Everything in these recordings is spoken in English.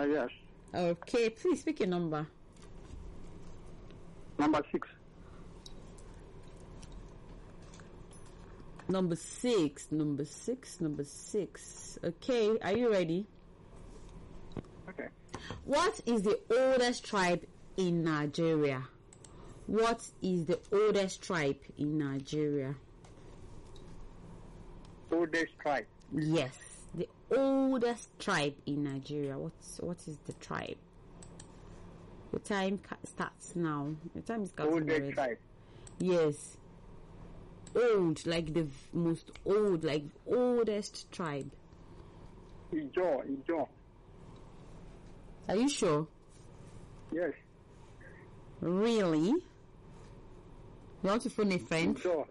Yes. Okay, please pick a number. Number 6. Number six. Okay, are you ready? Okay. What is the oldest tribe in Nigeria? What is the oldest tribe in Nigeria? Oldest tribe. Yes, the oldest tribe in Nigeria. What is the tribe? The time starts now. The time is counting Oldest already. tribe. Yes. Old, like the most old, like oldest tribe. Ijo. Are you sure? Yes. Really? You want to phone a friend? Ijo.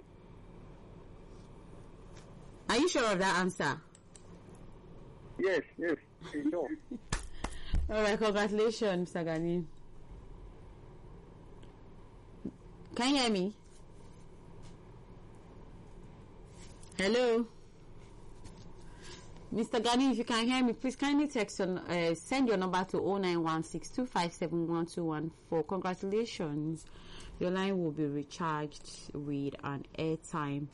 Are you sure of that answer? Yes. Ijo. Alright, congratulations, Mr. Gani. Can you hear me? Hello? Mr. Gani, if you can hear me, please kindly text on, send your number to 0916-257-1214. Congratulations. Your line will be recharged with an airtime.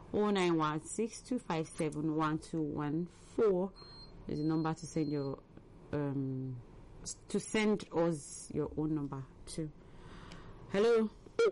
0916-257-1214 is the number to send your to send us your own number to. Hello?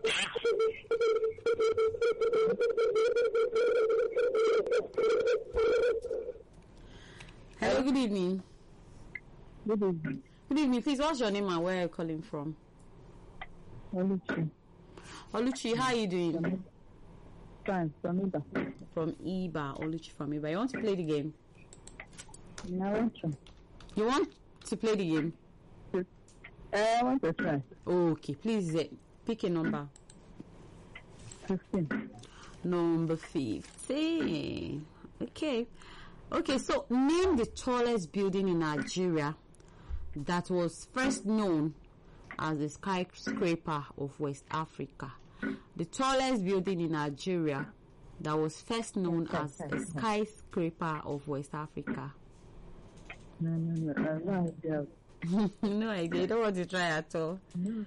Hello, good evening. Good evening. Good evening, please. What's your name and where are you calling from? Oluchi. Oluchi, how are you doing? Fine, from Iba. From Iba, Oluchi from Iba. You want to play the game? I want to. You want to play the game? I want to try. Okay, please pick a number. 15. Number 15. Okay, so name the tallest building in Nigeria that was first known as the skyscraper of West Africa. The tallest building in Nigeria that was first known as a skyscraper of West Africa. No, no idea. No idea. You don't want to try at all. No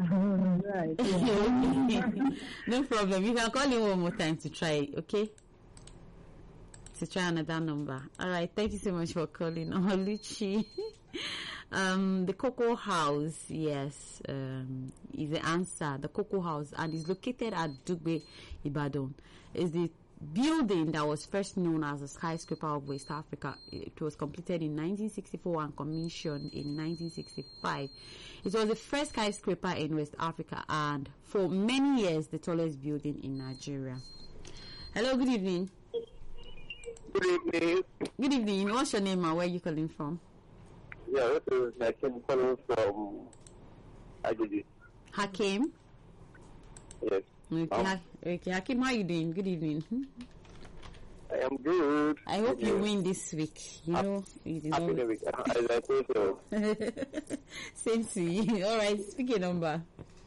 idea. No problem. You can call in one more time to try, okay? To try another number. All right. Thank you so much for calling, Oluchi. The Cocoa House, yes, is the answer. The Cocoa House, and is located at Dugbe, Ibadan. Is the building that was first known as the skyscraper of West Africa. It was completed in 1964 and commissioned in 1965. It was the first skyscraper in West Africa and for many years the tallest building in Nigeria. Hello, good evening. Good evening. Good evening. What's your name and where are you calling from? Yeah, this is Hakim calling from Agidi. Hakim? Yes. Okay, Hakim, how are you doing? Good evening. I am good. I hope you win this week. You know, it is Happy New Week. I like so. Same to you. All right, speak a number.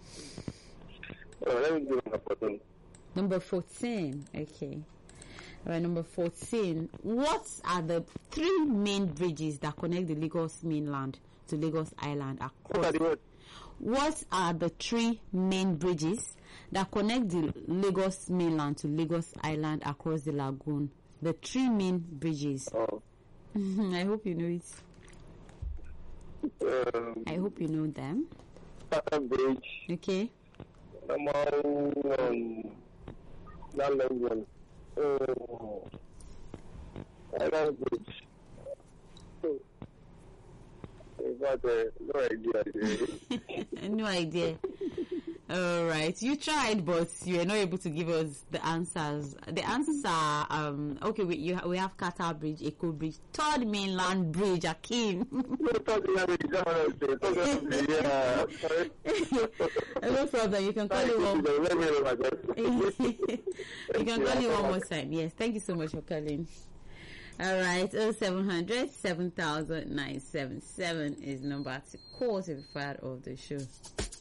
Let me give number 14. Number 14. Okay. All right, number 14. What are the three main bridges that connect the Lagos mainland to Lagos Island across? What are the three main bridges that connect the Lagos mainland to Lagos Island across the lagoon? The three main bridges. Oh. I hope you know it. I hope you know them. Tata Bridge. Okay. That long one. Tata Bridge. But no idea. No idea. All right, you tried, but you were not able to give us the answers. The answers are okay. We have Qatar Bridge, Eko Bridge, Third Mainland Bridge, Akim. No problem. You can call it one. You can call it one more time. Yes, thank you so much for calling. All right, 0700 7000 977 is number to call to be part of the show.